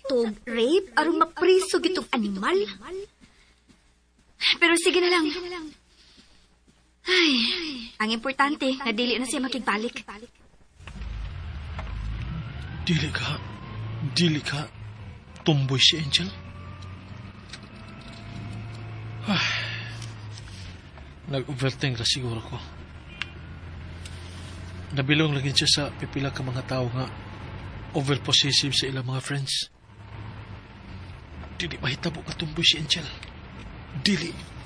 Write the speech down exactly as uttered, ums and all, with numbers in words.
tog rape aron mapriso gitong animal. Pero sige na lang. Ay, ang importante, na dili na siya makigbalik. Dili ka, dili ka, tumboy si Angel. Ay, nag-overthink na siguro ko. Nabilong lagi siya sa pipila ka mga tao nga overpossessive sa ilang mga friends. Dili mahitabo ka tumboy si Angel. Dili.